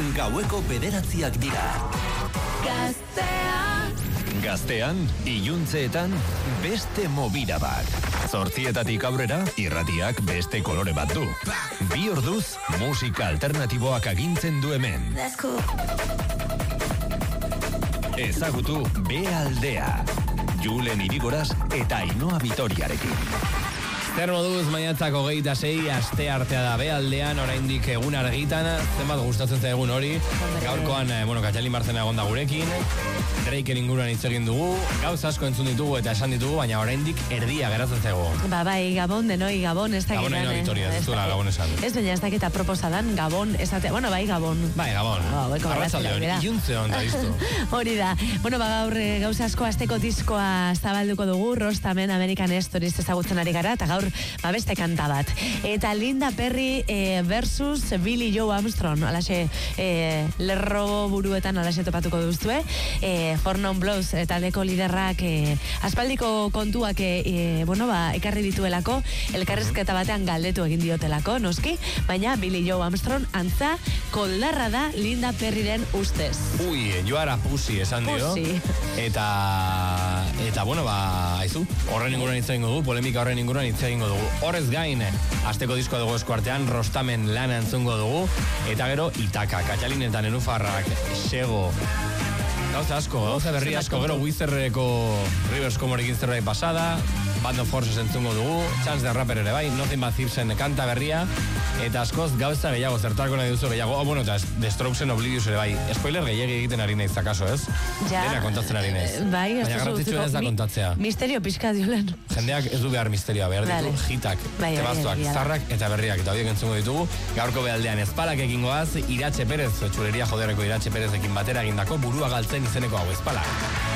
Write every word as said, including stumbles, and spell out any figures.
gaueko bederatziak dira. Gaztean Gaztean, iluntzeetan, beste movida bat. Zortzietatik aurrera, irratiak beste kolore bat du. Bi orduz, musika alternatiboak agintzen du hemen. Ezagutu B aldea. Julen Irigoraz eta Ainhoa Vitoriarekin. Zer moduz, maiatzak hogeita sei, aste artea da bealdean, oraindik egun argitan, zenbat gustatzen zaigun hori. Gaurkoan, eh, bueno, Katxalin Barzena egonda gurekin, Drakeen inguruan hitz egin dugu, gauz asko entzun ditugu eta esan ditugu, baina oraindik erdia geratzen zaigu. Ba, bai, Gabon, denoi, Gabon, ez dakitan. Gabon Ainhoa Vitoria, ez duela Gabon esan. Ez baina ez dakita proposadan, Gabon, ez dakitan, bueno, bai, Gabon. Bai, Gabon. Arratsaldeon, iluntze hon da iztu. Hori da. Bueno, ba, gaur gauza asko asteko diskoa zabalduko dugu, Rostamen American Stories ezagutzen ari gara, eta gaur ba, beste kanta bat. Eta Linda Perry eh, versus Billy Joe Armstrong, alaxe eh, lerro buruetan alaxe topatuko duztue. Eh, For Non Blows eh, taldeko liderrak eh, aspaldiko kontuak eh, bueno, ba, ekarri dituelako, elkarrizketa batean galdetu egin diotelako, noski, baina Billy Joe Armstrong antza koldarra da Linda Perryren ustez. Ui, joara pusi esan dio. Pusi. Eta, eta bueno, ba, aizu, horren inguruan hitz egingo dugu, polemika horren inguruan hitz egingo dugu. Horrez gain, asteko diskoa dugu eskuartean, Rostamen lana entzungo dugu, eta gero Itaka, Katxalin eta Nenufarrak, Sego, gauza asko, gauza berri asko, gero Wizerreko Rivers Comorekin zerbait pasada, Band of Forces entzungo dugu, Chance the Rapper ere bai, Nothing But Thievesen kanta berria, eta askoz gauza gehiago, zertarko nahi duzu gehiago, oh, bueno, eta The Strokesen Oblivious ere bai, spoiler gehiagi egiten ari naiz, akaso, ez? Ja. Dena kontatzen ari naiz. Bai, ez baina garrantzitsua ez da mi, kontatzea. Misterio pixka diolen. Jendeak ez du behar misterioa, behar ditu Dale. hitak, Bai, tebaztuak, bai, bai, zarrak eta berriak, eta horiek entzungo ditugu, gaurko behaldean ezpalak egingoaz, Iratxe Perez, txuleria joderreko Iratxe Perezekin batera egindako burua galtzen izeneko hau ezpala.